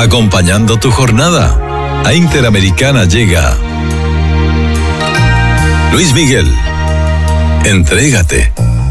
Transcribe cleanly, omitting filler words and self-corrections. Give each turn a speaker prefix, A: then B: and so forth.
A: acompañando tu jornada. A Interamericana llega Luis Miguel. Entrégate.